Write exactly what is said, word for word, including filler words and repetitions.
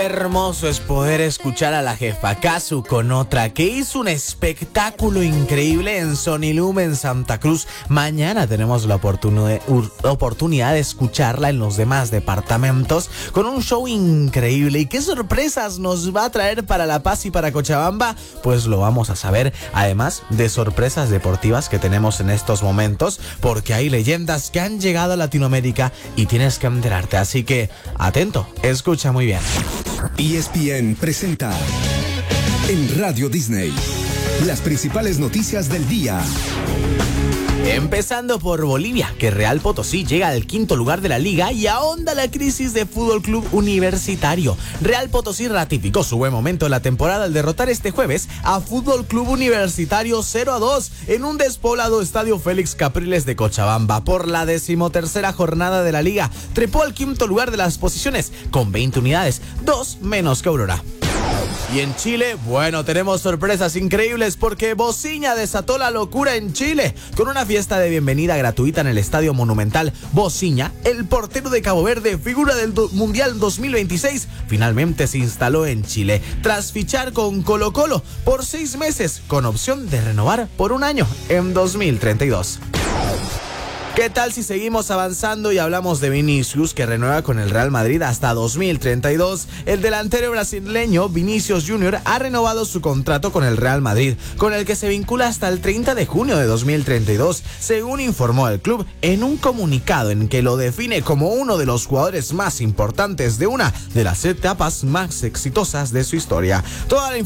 Hermoso es poder escuchar a la jefa Kazu con otra que hizo un espectáculo increíble en Sonilum en Santa Cruz. Mañana tenemos la oportunidad, oportunidad de escucharla en los demás departamentos con un show increíble. ¿Y qué sorpresas nos va a traer para La Paz y para Cochabamba? Pues lo vamos a saber, además de sorpresas deportivas que tenemos en estos momentos, porque hay leyendas que han llegado a Latinoamérica y tienes que enterarte. Así que, atento, escucha muy bien. E S P N presenta en Radio Disney las principales noticias del día. Empezando por Bolivia, que Real Potosí llega al quinto lugar de la liga y ahonda la crisis de Fútbol Club Universitario. Real Potosí ratificó su buen momento en la temporada al derrotar este jueves a Fútbol Club Universitario cero a dos en un despoblado estadio Félix Capriles de Cochabamba por la decimotercera jornada de la liga. Trepó al quinto lugar de las posiciones con veinte unidades, dos menos que Aurora. Y en Chile, bueno, tenemos sorpresas increíbles porque Bociña desató la locura en Chile. Con una fiesta de bienvenida gratuita en el Estadio Monumental, Bociña, el portero de Cabo Verde, figura del do- Mundial dos mil veintiséis, finalmente se instaló en Chile tras fichar con Colo-Colo por seis meses con opción de renovar por un año en dos mil treinta y dos. ¿Qué tal si seguimos avanzando y hablamos de Vinicius, que renueva con el Real Madrid hasta dos mil treinta y dos? El delantero brasileño Vinicius Junior ha renovado su contrato con el Real Madrid, con el que se vincula hasta el treinta de junio de dos mil treinta y dos, según informó el club en un comunicado en que lo define como uno de los jugadores más importantes de una de las etapas más exitosas de su historia. Toda la